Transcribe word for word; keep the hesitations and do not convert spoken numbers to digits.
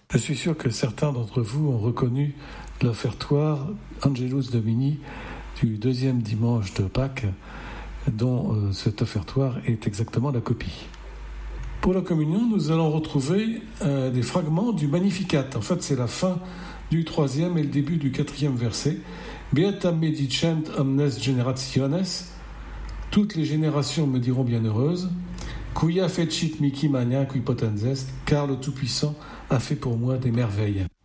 Je suis sûr que certains d'entre vous ont reconnu l'offertoire Angelus Domini du deuxième dimanche de Pâques, dont euh, cet offertoire est exactement la copie. Pour la communion, nous allons retrouver euh, des fragments du Magnificat. En fait, c'est la fin du troisième et le début du quatrième verset. Beata me dicent omnes generationes, toutes les générations me diront bienheureuses. Quia fecit mihi magna qui potens est, car le Tout-Puissant a fait pour moi des merveilles.